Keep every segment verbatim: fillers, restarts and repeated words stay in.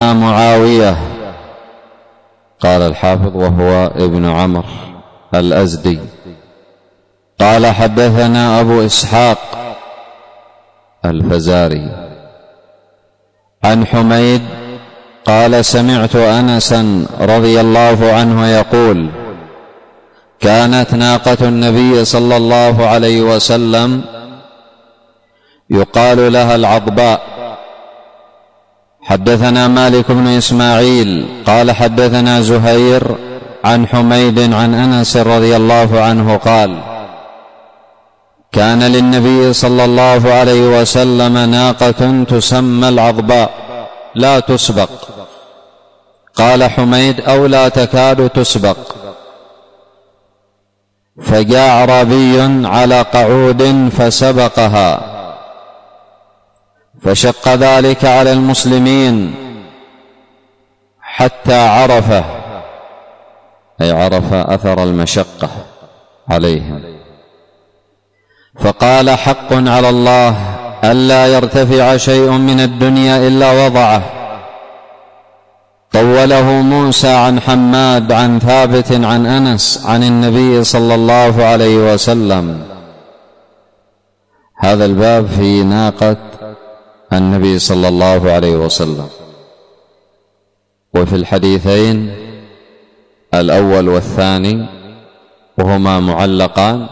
حدثنا معاوية قال الحافظ وهو ابن عمرو الأزدي قال حدثنا أبو إسحاق الفزاري عن حميد قال سمعت أنسا رضي الله عنه يقول كانت ناقة النبي صلى الله عليه وسلم يقال لها العضباء. حدثنا مالك بن إسماعيل قال حدثنا زهير عن حميد عن أنس رضي الله عنه قال كان للنبي صلى الله عليه وسلم ناقة تسمى العضباء لا تسبق. قال حميد أو لا تكاد تسبق. فجاء أعرابي على قعود فسبقها فشق ذلك على المسلمين حتى عرفه أي عرف أثر المشقة عليهم، فقال حق على الله ألا يرتفع شيء من الدنيا إلا وضعه. طوله موسى عن حماد عن ثابت عن أنس عن النبي صلى الله عليه وسلم. هذا الباب في ناقة النبي صلى الله عليه وسلم. وفي الحديثين الأول والثاني وهما معلقان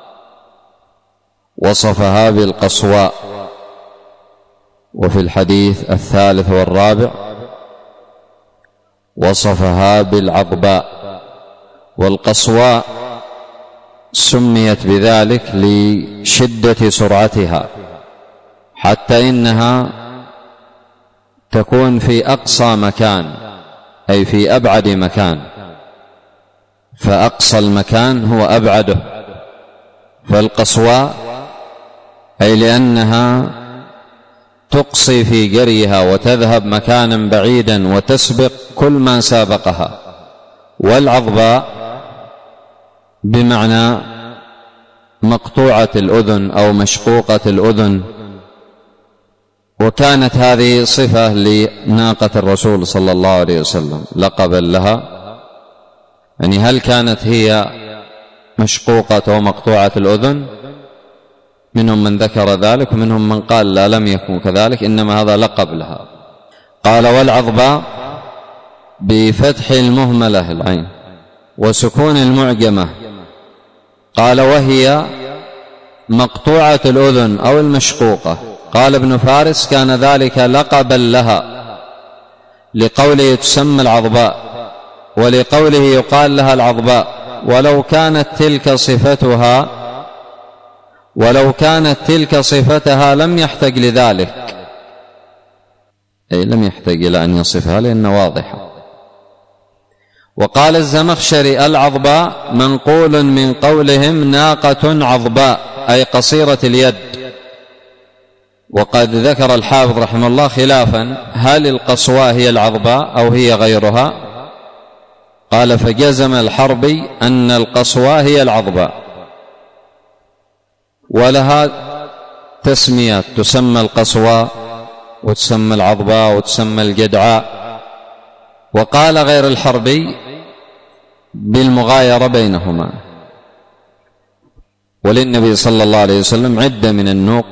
وصفها بالقصواء، وفي الحديث الثالث والرابع وصفها بالعضباء. والقصواء سميت بذلك لشدة سرعتها، حتى إنها تكون في أقصى مكان أي في أبعد مكان، فأقصى المكان هو أبعده. فالقصواء أي لأنها تقصي في جريها وتذهب مكانا بعيدا وتسبق كل ما سابقها. والعضباء بمعنى مقطوعة الأذن أو مشقوقة الأذن. وكانت هذه صفة لناقة الرسول صلى الله عليه وسلم لقبا لها، يعني هل كانت هي مشقوقة ومقطوعة الأذن؟ منهم من ذكر ذلك ومنهم من قال لا لم يكن كذلك، إنما هذا لقب لها. قال والعضباء بفتح المهملة العين وسكون المعجمة. قال وهي مقطوعة الأذن أو المشقوقة. قال ابن فارس كان ذلك لقبا لها لقوله تسمى العضباء ولقوله يقال لها العضباء. ولو كانت تلك صفتها ولو كانت تلك صفتها لم يحتاج لذلك، أي لم يحتاج إلى أن يصفها لأنها واضحة. وقال الزمخشري العضباء منقول من قولهم ناقة عضباء أي قصيرة اليد. وقد ذكر الحافظ رحمه الله خلافا هل القصواء هي العضباء أو هي غيرها؟ قال فجزم الحربي أن القصواء هي العضباء، ولها تسميات تسمى القصواء وتسمى العضباء وتسمى الجدعاء. وقال غير الحربي بالمغايرة بينهما. وللنبي صلى الله عليه وسلم عدة من النوق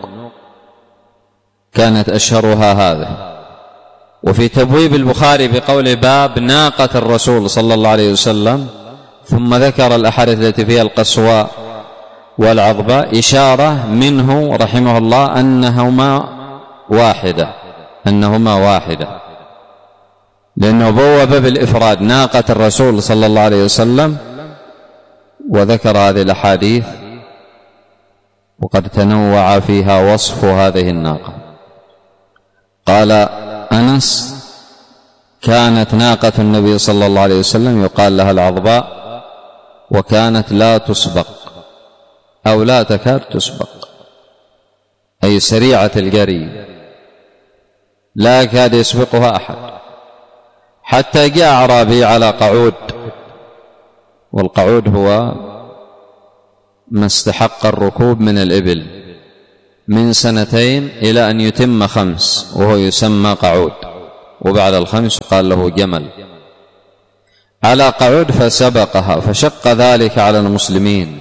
كانت أشهرها هذا. وفي تبويب البخاري بقول باب ناقة الرسول صلى الله عليه وسلم ثم ذكر الأحاديث التي فيها القصواء والعضباء إشارة منه رحمه الله أنهما واحدة أنهما واحدة لأنه بوب بالإفراد ناقة الرسول صلى الله عليه وسلم وذكر هذه الأحاديث وقد تنوع فيها وصف هذه الناقة. قال أنس كانت ناقة النبي صلى الله عليه وسلم يقال لها العضباء وكانت لا تسبق أو لا تكاد تسبق، أي سريعة الجري لا يكاد يسبقها أحد. حتى جاء أعرابي على قعود، والقعود هو ما استحق الركوب من الإبل من سنتين إلى أن يتم خمس وهو يسمى قعود. وبعد الخمس قال له جمل على قعود فسبقها، فشق ذلك على المسلمين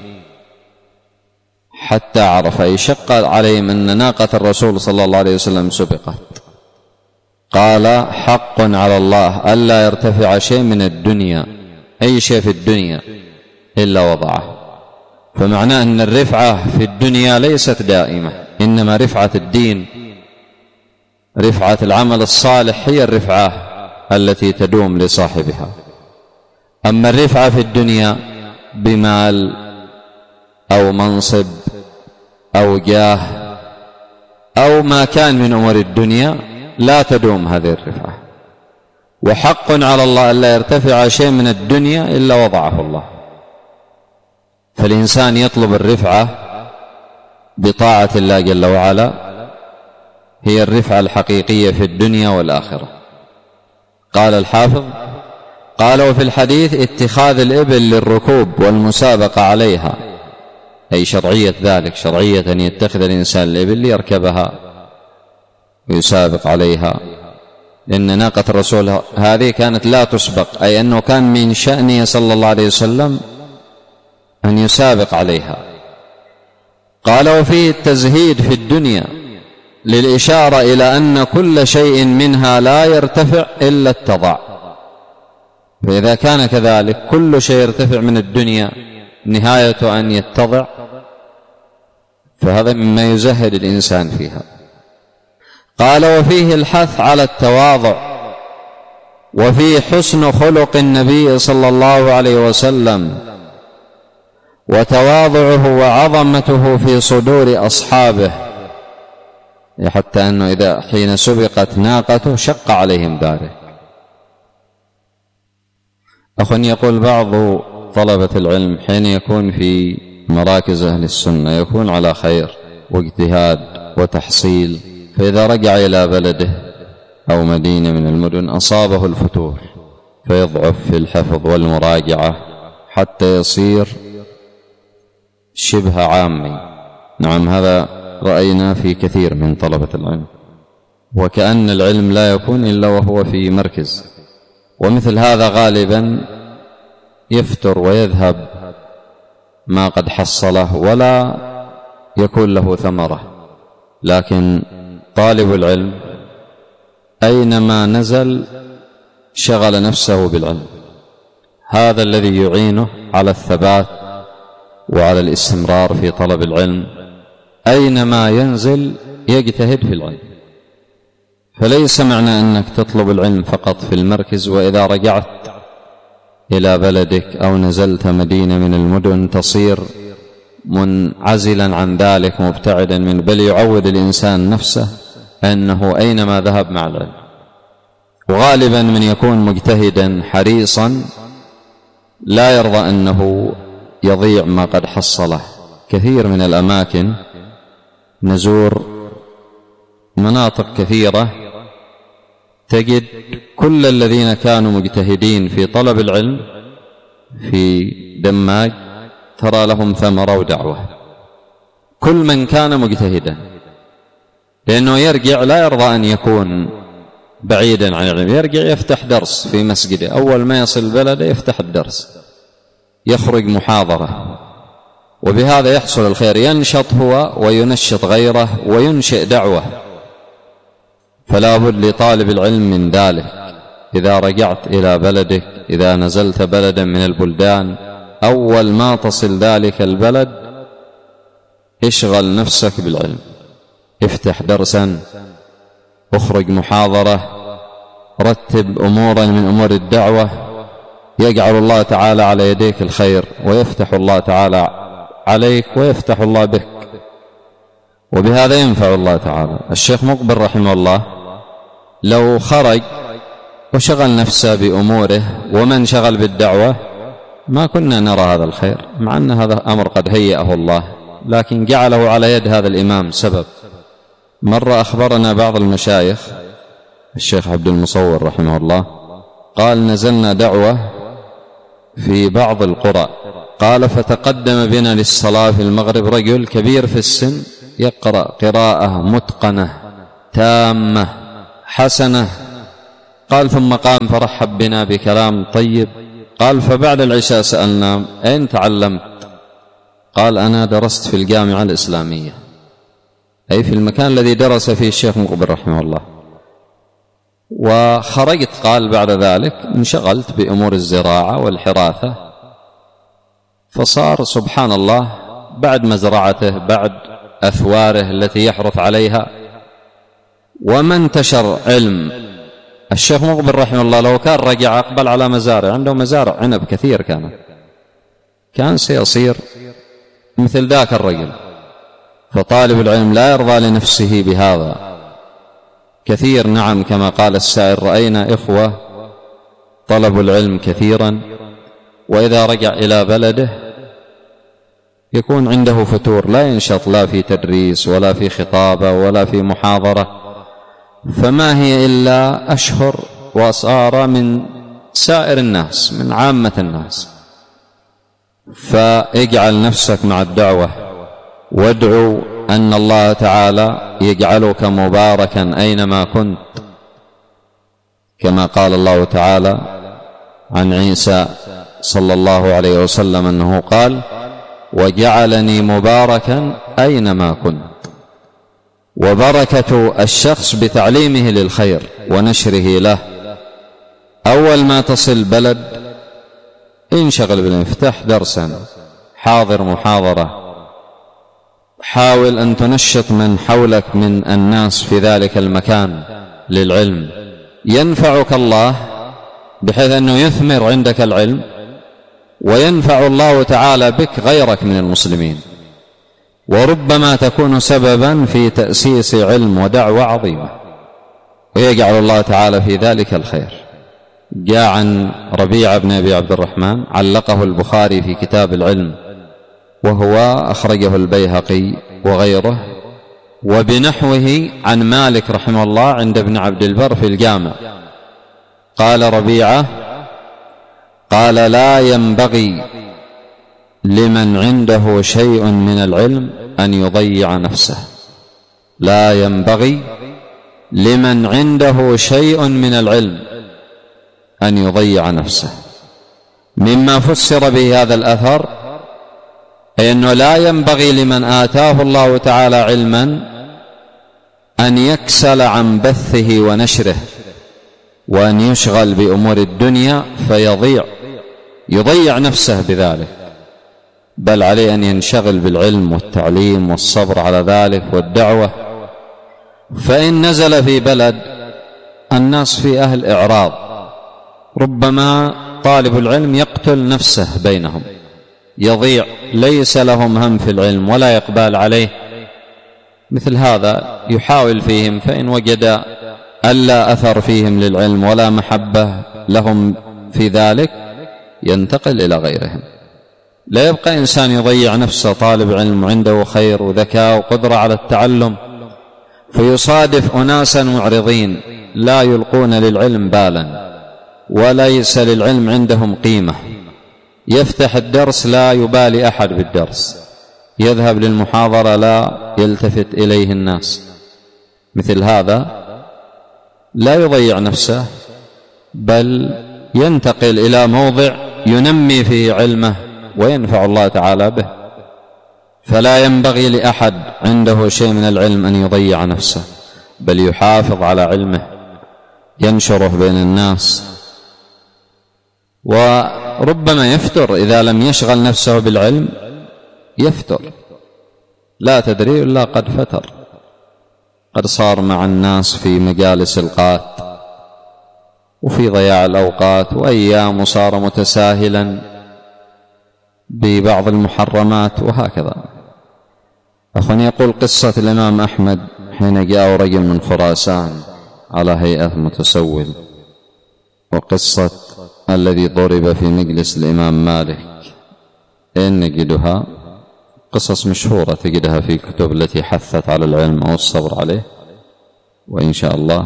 حتى عرف، أي شق عليهم أن ناقة الرسول صلى الله عليه وسلم سبقت. قال حق على الله ألا يرتفع شيء من الدنيا، أي شيء في الدنيا إلا وضعه. فمعناه أن الرفعة في الدنيا ليست دائمة، إنما رفعة الدين، رفعة العمل الصالح هي الرفعة التي تدوم لصاحبها. أما الرفعة في الدنيا بمال أو منصب أو جاه أو ما كان من أمور الدنيا لا تدوم هذه الرفعة. وحق على الله ألا يرتفع شيء من الدنيا إلا وضعه الله. فالإنسان يطلب الرفعة بطاعة الله جل وعلا، هي الرفعة الحقيقية في الدنيا والآخرة. قال الحافظ قال وفي الحديث اتخاذ الإبل للركوب والمسابقة عليها، أي شرعية ذلك، شرعية أن يتخذ الإنسان الإبل ليركبها ويسابق عليها، لأن ناقة الرسول هذه كانت لا تسبق، أي أنه كان من شأنه صلى الله عليه وسلم أن يسابق عليها. قال وفيه التزهيد في الدنيا للإشارة إلى أن كل شيء منها لا يرتفع إلا التضع، فإذا كان كذلك كل شيء يرتفع من الدنيا نهاية أن يتضع، فهذا مما يزهد الإنسان فيها. قال وفيه الحث على التواضع، وفيه حسن خلق النبي صلى الله عليه وسلم وتواضعه وعظمته في صدور أصحابه، حتى أنه إذا حين سبقت ناقته شق عليهم ذلك. أخوان، يقول بعض طلبة العلم حين يكون في مراكز أهل السنة يكون على خير واجتهاد وتحصيل، فإذا رجع إلى بلده أو مدينة من المدن أصابه الفتور فيضعف في الحفظ والمراجعة حتى يصير شبه عامي. نعم، هذا رأينا في كثير من طلبة العلم، وكأن العلم لا يكون إلا وهو في مركز. ومثل هذا غالبا يفتر ويذهب ما قد حصله ولا يكون له ثمرة. لكن طالب العلم أينما نزل شغل نفسه بالعلم، هذا الذي يعينه على الثبات وعلى الاستمرار في طلب العلم. أينما ينزل يجتهد في العلم، فليس معنى أنك تطلب العلم فقط في المركز، وإذا رجعت إلى بلدك أو نزلت مدينة من المدن تصير منعزلا عن ذلك مبتعدا منه، بل يعود الإنسان نفسه أنه أينما ذهب مع العلم. وغالبا من يكون مجتهدا حريصا لا يرضى أنه يضيع ما قد حصله. كثير من الأماكن نزور مناطق كثيرة تجد كل الذين كانوا مجتهدين في طلب العلم في دماج ترى لهم ثمرة ودعوة، كل من كان مجتهدا، لأنه يرجع لا يرضى أن يكون بعيدا عن العلم، يرجع يفتح درس في مسجده، أول ما يصل بلده يفتح الدرس، يخرج محاضرة، وبهذا يحصل الخير، ينشط هو وينشط غيره وينشئ دعوة. فلا بد لطالب العلم من ذلك. إذا رجعت إلى بلدك، إذا نزلت بلدا من البلدان، أول ما تصل ذلك البلد اشغل نفسك بالعلم، افتح درسا، اخرج محاضرة، رتب أمورا من أمور الدعوة، يجعل الله تعالى على يديك الخير، ويفتح الله تعالى عليك ويفتح الله بك، وبهذا ينفع الله تعالى. الشيخ مقبل رحمه الله لو خرج وشغل نفسه بأموره ومن شغل بالدعوة ما كنا نرى هذا الخير، مع أن هذا أمر قد هيئه الله، لكن جعله على يد هذا الإمام سبب. مرة أخبرنا بعض المشايخ، الشيخ عبد المصور رحمه الله، قال نزلنا دعوة في بعض القرى، قال فتقدم بنا للصلاة في المغرب رجل كبير في السن يقرأ قراءة متقنة تامة حسنة قال ثم قام فرحب بنا بكلام طيب. قال فبعد العشاء سألنا أين تعلمت؟ قال أنا درست في الجامعة الإسلامية، أي في المكان الذي درس فيه الشيخ مقبل رحمه الله. وخرجت قال بعد ذلك انشغلت بأمور الزراعة والحراثة، فصار سبحان الله بعد مزرعته بعد أثواره التي يحرث عليها وما انتشر علم الشيخ مقبل رحمه الله، لو كان رجع أقبل على مزارع، عنده مزارع عنب كثير كانت، كان سيصير مثل ذاك الرجل. فطالب العلم لا يرضى لنفسه بهذا كثير. نعم كما قال السائل رأينا إخوة طلبوا العلم كثيرا وإذا رجع إلى بلده يكون عنده فتور، لا ينشط لا في تدريس ولا في خطابة ولا في محاضرة، فما هي إلا أشهر وصار من سائر الناس من عامة الناس. فاجعل نفسك مع الدعوة وادعو أن الله تعالى يجعلك مباركا أينما كنت، كما قال الله تعالى عن عيسى صلى الله عليه وسلم أنه قال وجعلني مباركا أينما كنت. وبركة الشخص بتعليمه للخير ونشره له. أول ما تصل بلد انشغل بالانفتاح درسا، حاضر محاضرة، حاول أن تنشط من حولك من الناس في ذلك المكان للعلم، ينفعك الله بحيث أنه يثمر عندك العلم وينفع الله تعالى بك غيرك من المسلمين، وربما تكون سببا في تأسيس علم ودعوة عظيمة ويجعل الله تعالى في ذلك الخير. جاء عن ربيعة بن أبي عبد الرحمن علقه البخاري في كتاب العلم وهو أخرجه البيهقي وغيره، وبنحوه عن مالك رحمه الله عند ابن عبد البر في الجامع. قال ربيعة قال لا ينبغي لمن عنده شيء من العلم أن يضيع نفسه، لا ينبغي لمن عنده شيء من العلم أن يضيع نفسه. مما فسر به هذا الأثر أي أنه لا ينبغي لمن آتاه الله تعالى علما أن يكسل عن بثه ونشره وأن يشغل بأمور الدنيا فيضيع يضيع نفسه بذلك، بل عليه أن ينشغل بالعلم والتعليم والصبر على ذلك والدعوة. فإن نزل في بلد الناس في أهل إعراض ربما طالب العلم يقتل نفسه بينهم، يضيع، ليس لهم هم في العلم ولا يقبال عليه، مثل هذا يحاول فيهم، فإن وجد ألا أثر فيهم للعلم ولا محبة لهم في ذلك ينتقل إلى غيرهم. لا يبقى إنسان يضيع نفسه طالب علم عنده خير وذكاء وقدرة على التعلم فيصادف أناسا معرضين لا يلقون للعلم بالا وليس للعلم عندهم قيمة، يفتح الدرس لا يبالي أحد بالدرس، يذهب للمحاضرة لا يلتفت إليه الناس. مثل هذا لا يضيع نفسه بل ينتقل إلى موضع ينمي فيه علمه وينفع الله تعالى به. فلا ينبغي لأحد عنده شيء من العلم أن يضيع نفسه، بل يحافظ على علمه ينشره بين الناس. وربما يفتر إذا لم يشغل نفسه بالعلم، يفتر لا تدري إلا قد فتر، قد صار مع الناس في مجالس القات وفي ضياع الأوقات وأيام، صار متساهلا ببعض المحرمات وهكذا. أخواني يقول قصة الإمام أحمد حين جاء رجل من خراسان على هيئة متسول، وقصة الذي ضرب في مجلس الإمام مالك، إن نجدها قصص مشهورة تجدها في كتب التي حثت على العلم أو الصبر عليه، وإن شاء الله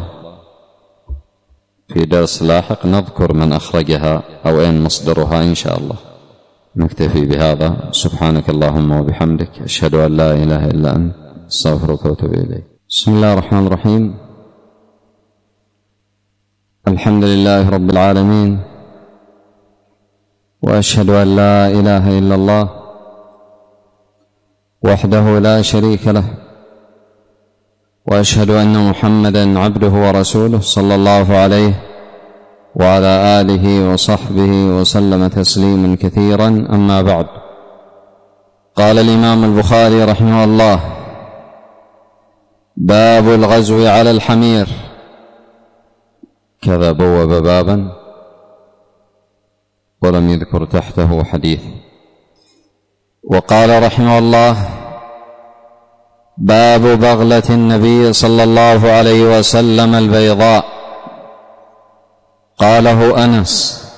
في درس لاحق نذكر من أخرجها أو أين مصدرها إن شاء الله. نكتفي بهذا. سبحانك اللهم وبحمدك، أشهد أن لا إله إلا أنت، أستغفرك وأتوب إليك. بسم الله الرحمن الرحيم. الحمد لله رب العالمين، وأشهد أن لا إله إلا الله وحده لا شريك له، وأشهد أن محمدًا عبده ورسوله صلى الله عليه وعلى آله وصحبه وسلم تسليما كثيرا. أما بعد، قال الإمام البخاري رحمه الله: باب الغزو على الحمير. كذا بوب بابا ولم يذكر تحته حديث. وقال رحمه الله: باب بغلة النبي صلى الله عليه وسلم البيضاء. قاله أنس.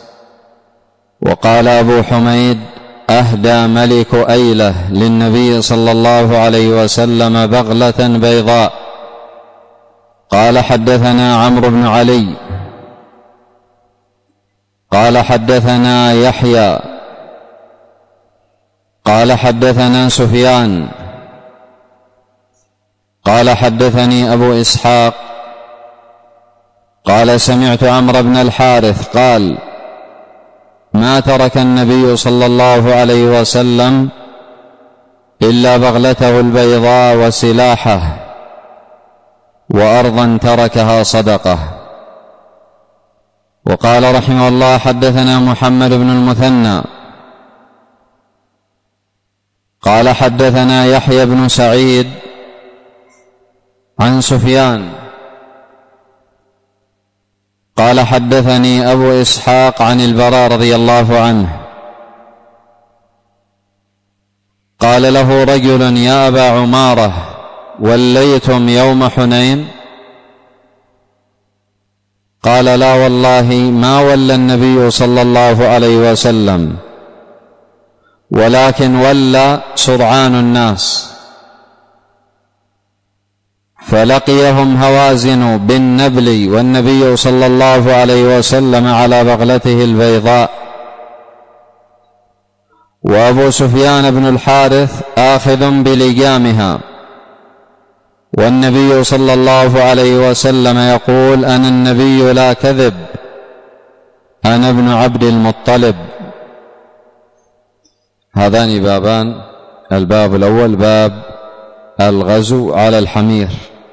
وقال أبو حميد: أهدى ملك أيلة للنبي صلى الله عليه وسلم بغلة بيضاء. قال: حدثنا عمرو بن علي قال: حدثنا يحيى قال: حدثنا سفيان قال: حدثني أبو إسحاق قال: سمعت عمرو بن الحارث قال: ما ترك النبي صلى الله عليه وسلم إلا بغلته البيضاء وسلاحه، وأرضا تركها صدقة. وقال رحمه الله: حدثنا محمد بن المثنى قال: حدثنا يحيى بن سعيد عن سفيان قال: حدثني أبو إسحاق عن البراء رضي الله عنه قال له رجل: يا أبا عمارة، وليتم يوم حنين؟ قال: لا والله ما ولى النبي صلى الله عليه وسلم، ولكن ولى سرعان الناس، فلقيهم هوازن بالنبل والنبي صلى الله عليه وسلم على بغلته البيضاء، وأبو سفيان بن الحارث آخذ بلجامها، والنبي صلى الله عليه وسلم يقول: أنا النبي لا كذب، أنا ابن عبد المطلب. هذان بابان. الباب الأول باب الغزو على الحمير.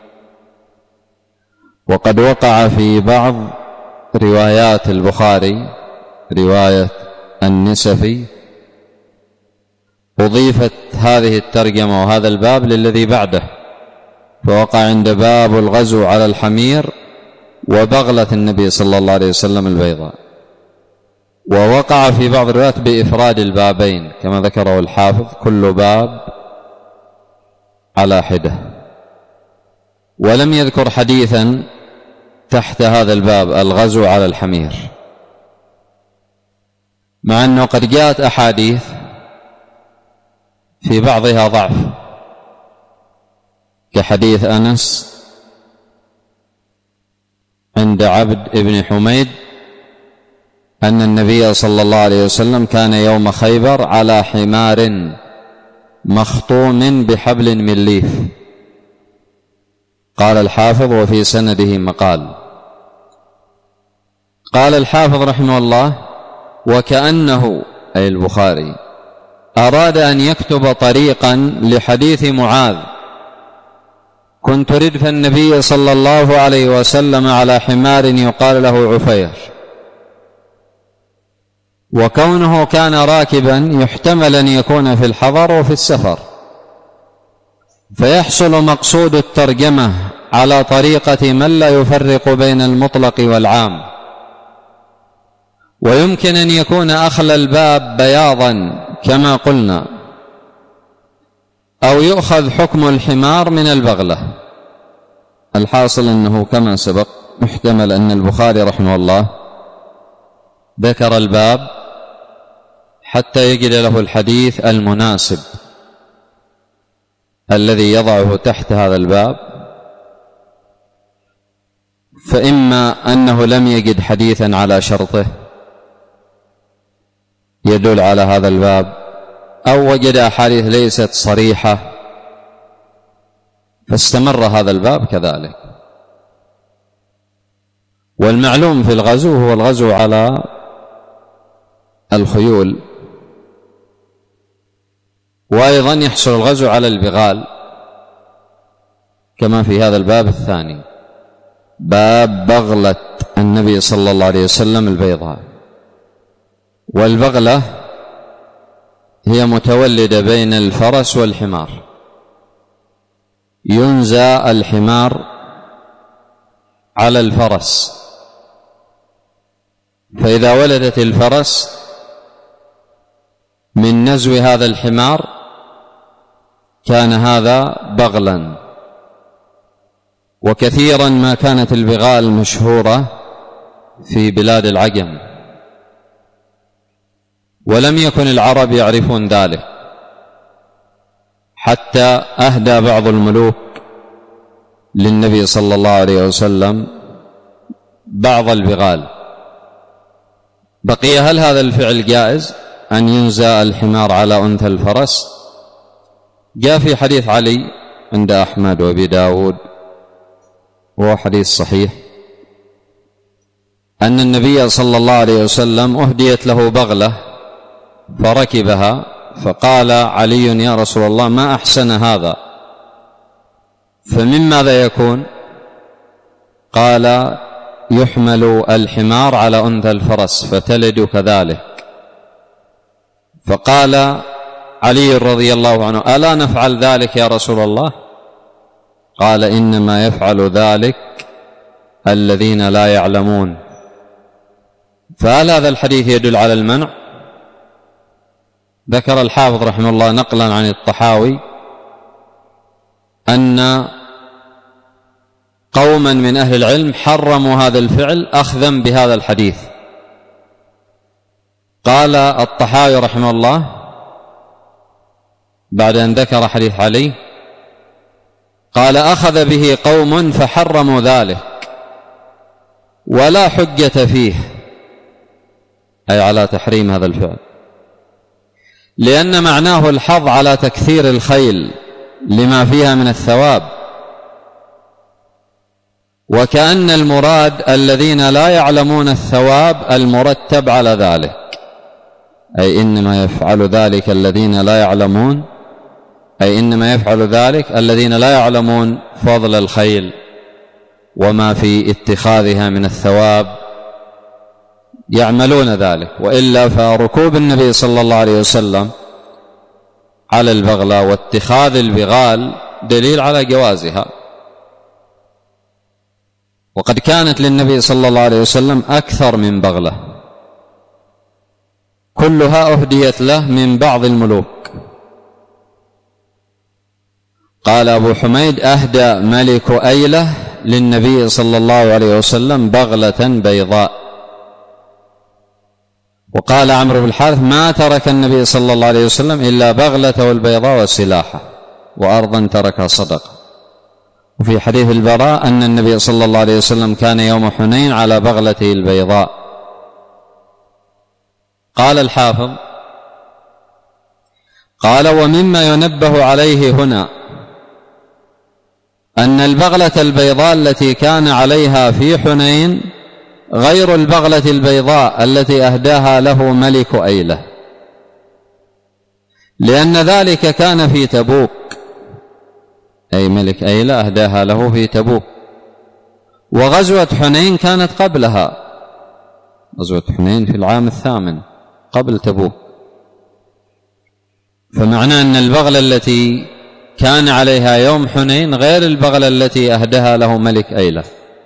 وقد وقع في بعض روايات البخاري، رواية النسفي، أضيفت هذه الترجمة وهذا الباب للذي بعده، فوقع عند باب الغزو على الحمير وبغلة النبي صلى الله عليه وسلم البيضاء. ووقع في بعض الروايات بإفراد البابين كما ذكره الحافظ: كل باب على حدة. ولم يذكر حديثا تحت هذا الباب الغزو على الحمير، مع أنه قد جاءت أحاديث في بعضها ضعف، كحديث أنس عند عبد بن حميد أن النبي صلى الله عليه وسلم كان يوم خيبر على حمار مخطوم بحبل من ليف. قال الحافظ: وفي سنده مقال. قال الحافظ رحمه الله: وكأنه أي البخاري أراد أن يكتب طريقا لحديث معاذ: كنت ردف النبي صلى الله عليه وسلم على حمار يقال له عفير. وكونه كان راكبا يحتمل أن يكون في الحضر وفي السفر، فيحصل مقصود الترجمة على طريقة من لا يفرق بين المطلق والعام. ويمكن أن يكون أخلى الباب بياضا كما قلنا، أو يؤخذ حكم الحمار من البغلة. الحاصل أنه كما سبق محتمل أن البخاري رحمه الله ذكر الباب حتى يجد له الحديث المناسب الذي يضعه تحت هذا الباب، فإما أنه لم يجد حديثا على شرطه يدل على هذا الباب، أو وجد أحاديث ليست صريحة فاستمر هذا الباب كذلك. والمعلوم في الغزو هو الغزو على الخيول، وأيضا يحصل الغزو على البغال كما في هذا الباب الثاني، باب بغلة النبي صلى الله عليه وسلم البيضاء. والبغلة هي متولدة بين الفرس والحمار، ينزى الحمار على الفرس، فإذا ولدت الفرس من نزو هذا الحمار كان هذا بغلا. وكثيرا ما كانت البغال مشهورة في بلاد العجم، ولم يكن العرب يعرفون ذلك، حتى أهدى بعض الملوك للنبي صلى الله عليه وسلم بعض البغال. بقي هل هذا الفعل جائز أن ينزى الحمار على أنثى الفرس؟ جاء في حديث علي عند أحمد وأبي داود وهو حديث صحيح أن النبي صلى الله عليه وسلم أهديت له بغلة فركبها، فقال علي يا رسول الله ما أحسن هذا، فمن ماذا يكون؟ قال يحمل الحمار على أنثى الفرس فتلد كذلك. فقال علي رضي الله عنه ألا نفعل ذلك يا رسول الله؟ قال إنما يفعل ذلك الذين لا يعلمون. فهل هذا الحديث يدل على المنع؟ ذكر الحافظ رحمه الله نقلا عن الطحاوي أن قوما من أهل العلم حرموا هذا الفعل أخذا بهذا الحديث. قال الطحاوي رحمه الله بعد أن ذكر حديث علي قال أخذ به قوم فحرموا ذلك ولا حجة فيه، أي على تحريم هذا الفعل، لأن معناه الحظ على تكثير الخيل لما فيها من الثواب، وكأن المراد الذين لا يعلمون الثواب المرتب على ذلك، أي إنما يفعل ذلك الذين لا يعلمون أي إنما يفعل ذلك الذين لا يعلمون فضل الخيل وما في اتخاذها من الثواب يعملون ذلك، وإلا فركوب النبي صلى الله عليه وسلم على البغلة واتخاذ البغال دليل على جوازها. وقد كانت للنبي صلى الله عليه وسلم أكثر من بغلة كلها أهديت له من بعض الملوك. قال أبو حميد أهدى ملك أيلة للنبي صلى الله عليه وسلم بغلة بيضاء. وقال عمرو بن الحارث ما ترك النبي صلى الله عليه وسلم إلا بغلته البيضاء وسلاحه وأرضا تركها صدقة. وفي حديث البراء أن النبي صلى الله عليه وسلم كان يوم حنين على بغلته البيضاء. قال الحافظ قال ومما ينبه عليه هنا أن البغلة البيضاء التي كان عليها في حنين غير البغلة البيضاء التي أهداها له ملك أيلة، لأن ذلك كان في تبوك، أي ملك أيلة أهداها له في تبوك، وغزوة حنين كانت قبلها، غزوة حنين في العام الثامن قبل تبوك، فمعنى أن البغلة التي كان عليها يوم حنين غير البغلة التي أهداها له ملك أيلة.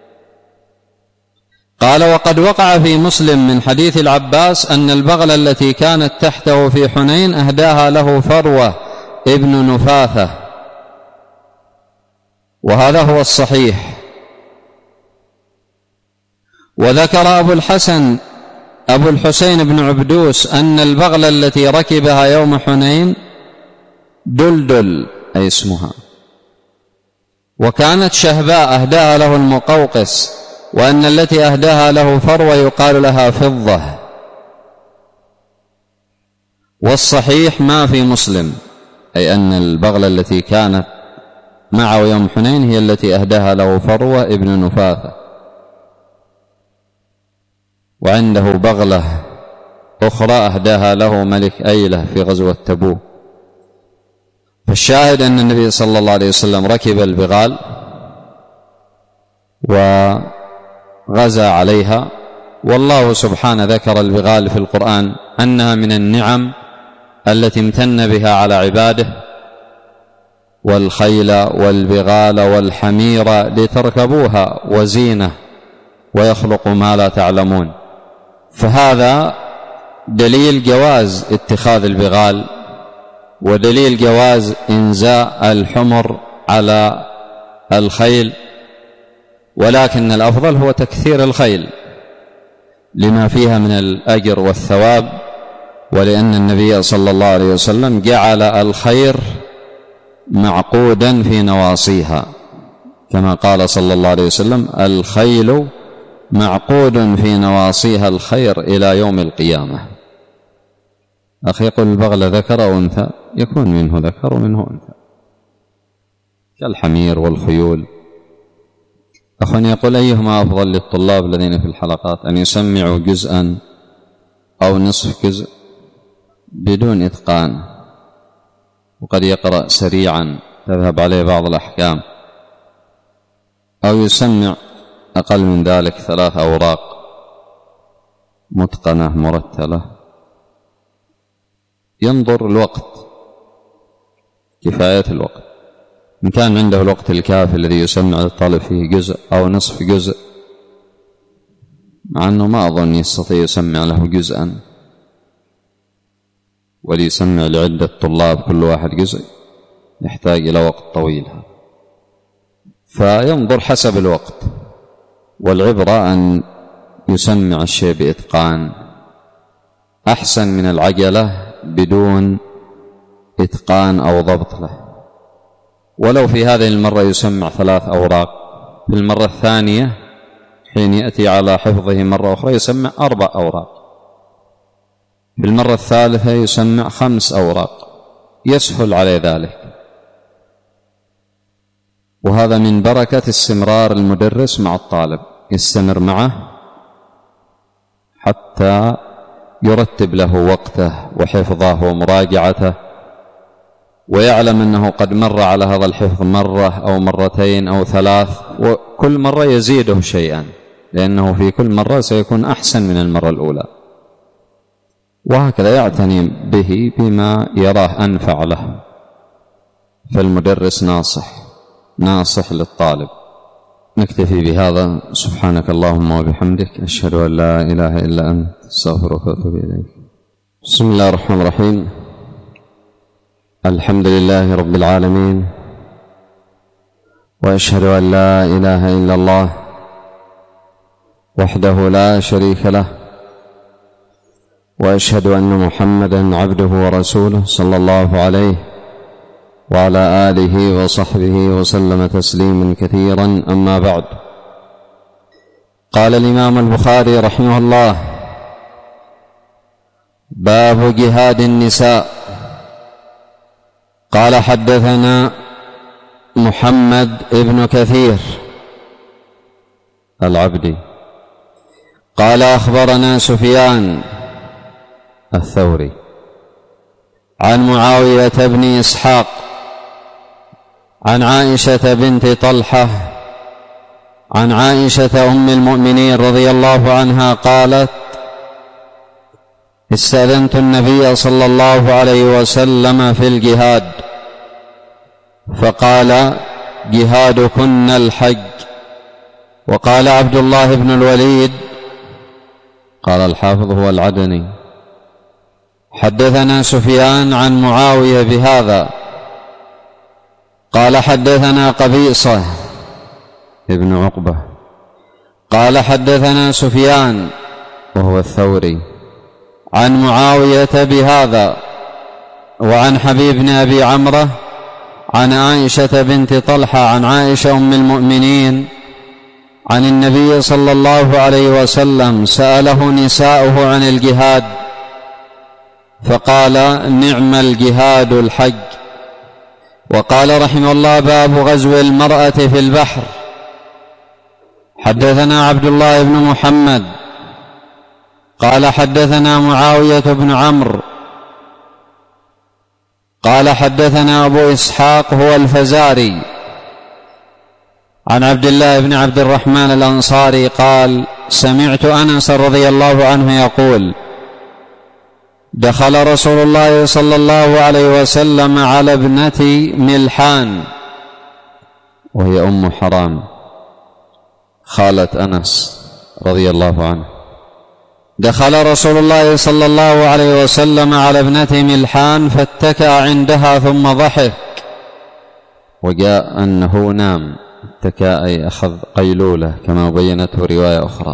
قال وقد وقع في مسلم من حديث العباس أن البغلة التي كانت تحته في حنين أهداها له فروة ابن نفاثة، وهذا هو الصحيح. وذكر أبو الحسن أبو الحسين بن عبدوس أن البغلة التي ركبها يوم حنين دلدل أي اسمها، وكانت شهباء أهداها له المقوقس، وأن التي أهداها له فروة يقال لها فضة. والصحيح ما في مسلم، أي أن البغلة التي كانت معه يوم حنين هي التي أهداها له فروة ابن نفاثة. وعنده بغلة أخرى أهداها له ملك أيلة في غزوة تبوك. فالشاهد أن النبي صلى الله عليه وسلم ركب البغال وغزا عليها، والله سبحانه ذكر البغال في القرآن أنها من النعم التي امتن بها على عباده، والخيل والبغال والحمير لتركبوها وزينة ويخلق ما لا تعلمون. فهذا دليل جواز اتخاذ البغال، ودليل جواز إنزاء الحمر على الخيل، ولكن الأفضل هو تكثير الخيل لما فيها من الأجر والثواب، ولأن النبي صلى الله عليه وسلم جعل الخير معقودا في نواصيها، كما قال صلى الله عليه وسلم: الخيل معقود في نواصيها الخير إلى يوم القيامة. أخي يقول البغل ذكر أو أنثى؟ يكون منه ذكر ومنه أنثى كالحمير والخيول. أخواني يقول: أيهما أفضل للطلاب الذين في الحلقات، أن يسمعوا جزءا أو نصف جزء بدون إتقان، وقد يقرأ سريعا تذهب عليه بعض الأحكام، أو يسمع أقل من ذلك ثلاث أوراق متقنة مرتلة؟ ينظر الوقت، كفاية الوقت. إن كان عنده الوقت الكافي الذي يسمع الطالب فيه جزء أو نصف جزء، مع أنه ما أظن يستطيع يسمع له جزءا، وليسمع لعدة طلاب كل واحد جزء يحتاج إلى وقت طويل. فينظر حسب الوقت، والعبرة أن يسمع الشيء بإتقان أحسن من العجلة بدون إتقان أو ضبط له. ولو في هذه المرة يسمع ثلاث أوراق، في المرة الثانية حين يأتي على حفظه مرة أخرى يسمع أربع أوراق، في المرة الثالثة يسمع خمس أوراق، يسهل عليه ذلك. وهذا من بركة استمرار المدرس مع الطالب، يستمر معه حتى يرتب له وقته وحفظه ومراجعته، ويعلم أنه قد مر على هذا الحفظ مرة أو مرتين أو ثلاث، وكل مرة يزيده شيئا، لأنه في كل مرة سيكون أحسن من المرة الأولى. وهكذا يعتني به بما يراه أنفع له. فالمدرس ناصح ناصح للطالب. نكتفي بهذا. سبحانك اللهم وبحمدك، أشهد أن لا إله إلا أنت، أستغفرك وأتوب إليك. بسم الله الرحمن الرحيم. الحمد لله رب العالمين، وأشهد أن لا إله إلا الله وحده لا شريك له، وأشهد أن محمدا عبده ورسوله صلى الله عليه وعلى آله وصحبه وسلم تسليما كثيرا. أما بعد، قال الإمام البخاري رحمه الله: باب جهاد النساء. قال: حدثنا محمد ابن كثير العبدي قال: أخبرنا سفيان الثوري عن معاوية بن إسحاق عن عائشة بنت طلحة عن عائشة أم المؤمنين رضي الله عنها قالت: استأذنت النبي صلى الله عليه وسلم في الجهاد، فقال: جهادكن الحج. وقال عبد الله بن الوليد، قال الحافظ هو العدني: حدثنا سفيان عن معاوية بهذا. قال: حدثنا قبيصة ابن عقبة قال: حدثنا سفيان وهو الثوري عن معاوية بهذا، وعن حبيب بن أبي عمرة عن عائشة بنت طلحة عن عائشة أم المؤمنين عن النبي صلى الله عليه وسلم سأله نساؤه عن الجهاد، فقال: نعم الجهاد الحج. وقال رحمه الله: باب غزو المرأة في البحر. حدثنا عبد الله بن محمد قال حدثنا معاوية بن عمرو قال حدثنا أبو إسحاق هو الفزاري عن عبد الله بن عبد الرحمن الأنصاري قال سمعت أنس رضي الله عنه يقول دخل رسول الله صلى الله عليه وسلم على ابنة ملحان وهي أم حرام خالة أنس رضي الله عنه. دخل رسول الله صلى الله عليه وسلم على ابنة ملحان فاتكأ عندها ثم ضحك، وجاء أنه نام، اتكأ أي أخذ قيلولة كما بينته رواية أخرى،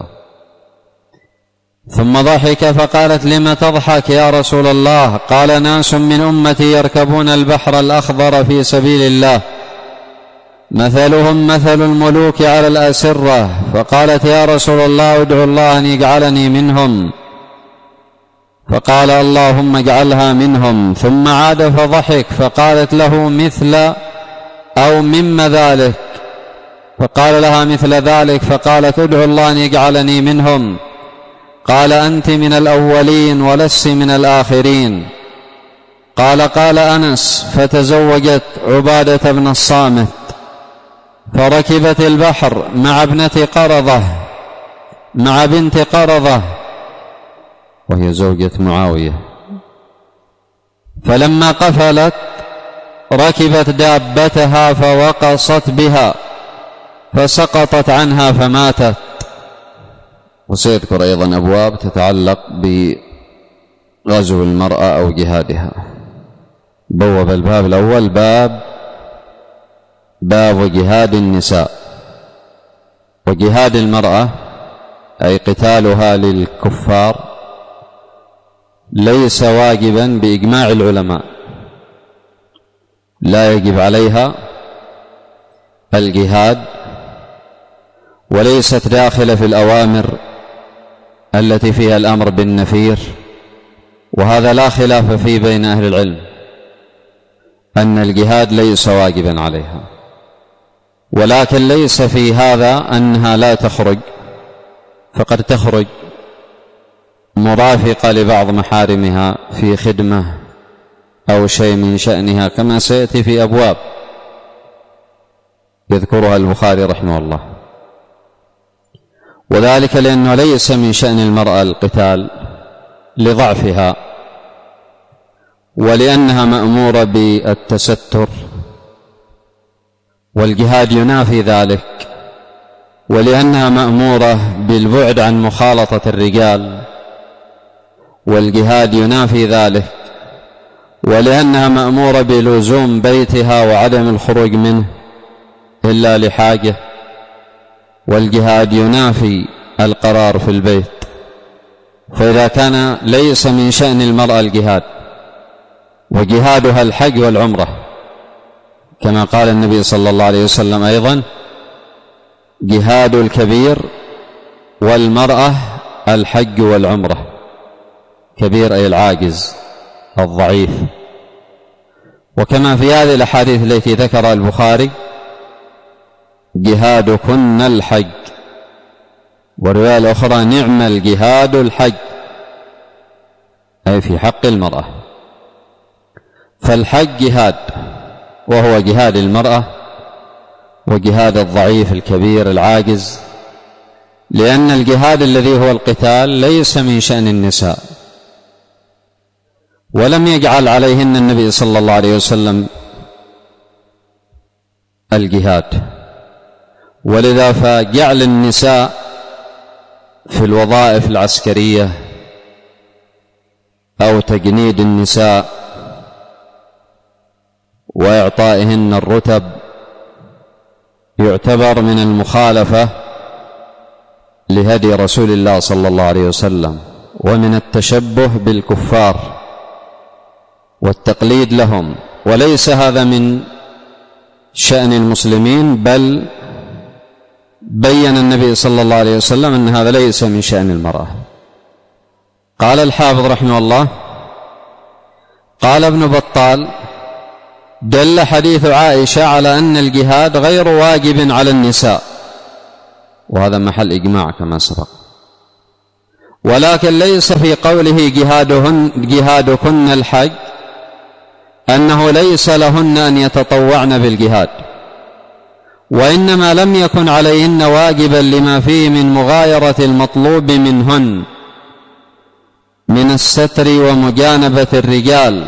ثم ضحك فقالت لم تضحك يا رسول الله؟ قال ناس من أمتي يركبون البحر الأخضر في سبيل الله مثلهم مثل الملوك على الأسرة. فقالت يا رسول الله ادعو الله أن يجعلني منهم، فقال اللهم اجعلها منهم، ثم عاد فضحك فقالت له مثل أو مما ذلك، فقال لها مثل ذلك، فقالت ادعو الله أن يجعلني منهم، قال أنت من الأولين ولست من الآخرين. قال قال أنس فتزوجت عبادة بن الصامت فركبت البحر مع ابنة قرظة مع بنت قرظة وهي زوجة معاوية، فلما قفلت ركبت دابتها فوقصت بها فسقطت عنها فماتت. وسيذكر أيضا أبواب تتعلق بغزو المرأة أو جهادها. بوب الباب الأول باب باب جهاد النساء. وجهاد المرأة أي قتالها للكفار ليس واجبا بإجماع العلماء، لا يجب عليها الجهاد، وليست داخلة في الأوامر التي فيها الأمر بالنفير، وهذا لا خلاف فيه بين أهل العلم أن الجهاد ليس واجبا عليها، ولكن ليس في هذا أنها لا تخرج، فقد تخرج مرافقة لبعض محارمها في خدمة أو شيء من شأنها كما سيأتي في أبواب يذكرها البخاري رحمه الله. وذلك لأنه ليس من شأن المرأة القتال لضعفها، ولأنها مأمورة بالتستر، والجهاد ينافي ذلك، ولأنها مأمورة بالبعد عن مخالطة الرجال، والجهاد ينافي ذلك، ولأنها مأمورة بلزوم بيتها وعدم الخروج منه إلا لحاجة، والجهاد ينافي القرار في البيت. فإذا كان ليس من شأن المرأة الجهاد وجهادها الحج والعمرة، كما قال النبي صلى الله عليه وسلم أيضا جهاد الكبير والمرأة الحج والعمرة، كبير أي العاجز الضعيف. وكما في هذه الأحاديث التي ذكرها البخاري جهادكن الحج، والرواية الأخرى نعم الجهاد الحج، أي في حق المرأة. فالحج جهاد، وهو جهاد المرأة وجهاد الضعيف الكبير العاجز، لأن الجهاد الذي هو القتال ليس من شأن النساء، ولم يجعل عليهن النبي صلى الله عليه وسلم الجهاد، ولذا فجعل النساء في الوظائف العسكرية أو تجنيد النساء وإعطائهن الرتب يعتبر من المخالفة لهدي رسول الله صلى الله عليه وسلم، ومن التشبه بالكفار والتقليد لهم، وليس هذا من شأن المسلمين، بل بين النبي صلى الله عليه وسلم أن هذا ليس من شأن المرأة. قال الحافظ رحمه الله قال ابن بطال دل حديث عائشة على أن الجهاد غير واجب على النساء، وهذا محل إجماع كما سبق، ولكن ليس في قوله جهادهن جهادكن الحج أنه ليس لهن أن يتطوعن بالجهاد، وإنما لم يكن عليهن واجبا لما فيه من مغايرة المطلوب منهن من الستر ومجانبة الرجال،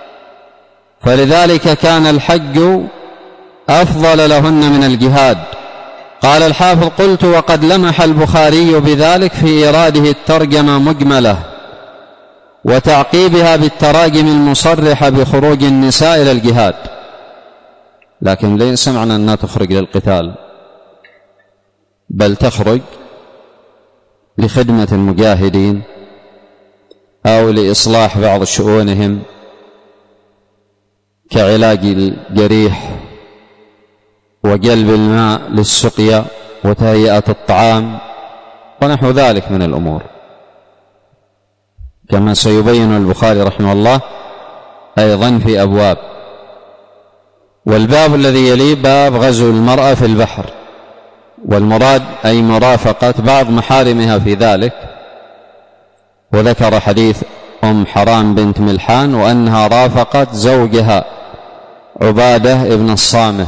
فلذلك كان الحج أفضل لهن من الجهاد. قال الحافظ: قلت وقد لمح البخاري بذلك في إيراده الترجمة مجملة وتعقيبها بالتراجم المصرحة بخروج النساء إلى الجهاد، لكن ليس معنى أنها تخرج للقتال، بل تخرج لخدمة المجاهدين أو لإصلاح بعض شؤونهم كعلاج الجريح وجلب الماء للسقيا وتهيئة الطعام ونحو ذلك من الأمور، كما سيبين البخاري رحمه الله أيضا في أبواب. والباب الذي يليه باب غزو المرأة في البحر، والمراد أي مرافقة بعض محارمها في ذلك، وذكر حديث أم حرام بنت ملحان وأنها رافقت زوجها عبادة ابن الصامت،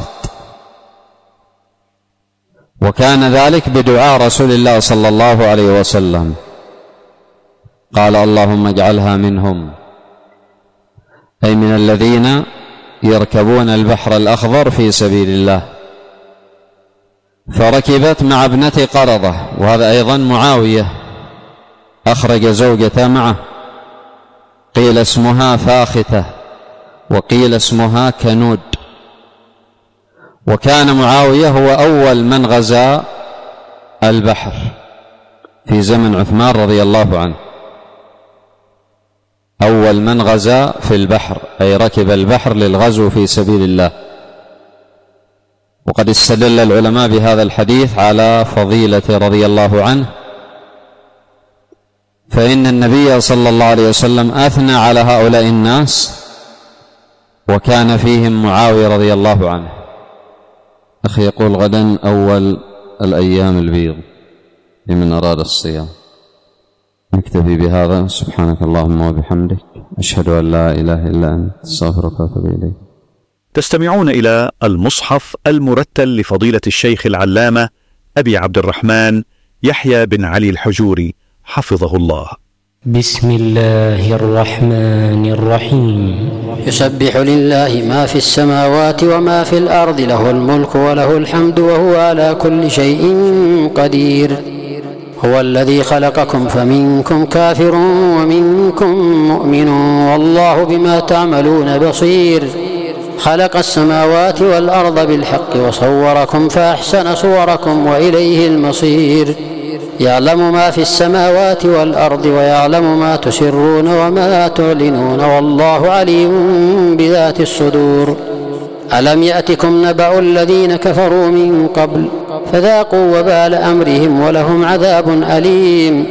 وكان ذلك بدعاء رسول الله صلى الله عليه وسلم، قال: اللهم اجعلها منهم، أي من الذين يركبون البحر الأخضر في سبيل الله. فركبت مع ابنة قرضة، وهذا أيضا معاوية أخرج زوجته معه، قيل اسمها فاختة وقيل اسمها كنود. وكان معاوية هو أول من غزا البحر في زمن عثمان رضي الله عنه، أول من غزا في البحر، أي ركب البحر للغزو في سبيل الله. وقد استدل العلماء بهذا الحديث على فضيلة رضي الله عنه، فإن النبي صلى الله عليه وسلم أثنى على هؤلاء الناس وكان فيهم معاوية رضي الله عنه. أخي يقول: غدا أول الأيام البيض لمن أراد الصيام. نكتفي بهذا. سبحانك اللهم وبحمدك، أشهد أن لا إله إلا أنت، أستغفرك وأتوب إليك. تستمعون إلى المصحف المرتل لفضيلة الشيخ العلامة أبي عبد الرحمن يحيى بن علي الحجوري حفظه الله. بسم الله الرحمن الرحيم. يسبح لله ما في السماوات وما في الأرض، له الملك وله الحمد وهو على كل شيء قدير. هو الذي خلقكم فمنكم كافر ومنكم مؤمن والله بما تعملون بصير. خلق السماوات والأرض بالحق وصوركم فأحسن صوركم وإليه المصير. يعلم ما في السماوات والأرض ويعلم ما تسرون وما تعلنون والله عليم بذات الصدور. ألم يأتكم نبأ الذين كفروا من قبل فذاقوا وبال أمرهم ولهم عذاب أليم.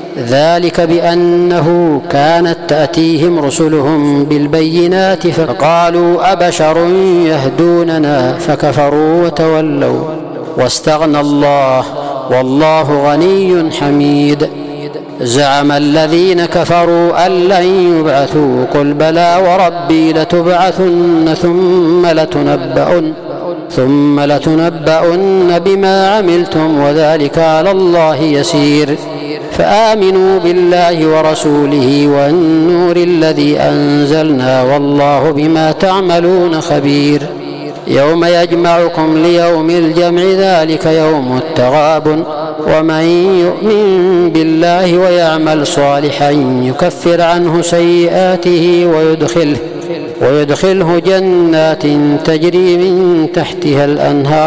ذلك بأنه كانت تأتيهم رسلهم بالبينات فقالوا أبشر يهدوننا فكفروا وتولوا واستغنى الله والله غني حميد. زعم الذين كفروا أن لن يبعثوا قل بلى وربي لتبعثن ثم لتنبؤن ثم لتنبؤن بما عملتم وذلك على الله يسير. فآمنوا بالله ورسوله والنور الذي أنزلنا والله بما تعملون خبير. يوم يجمعكم ليوم الجمع ذلك يوم التغابن. ومن يؤمن بالله ويعمل صالحا يكفر عنه سيئاته ويدخله, ويدخله جنات تجري من تحتها الأنهار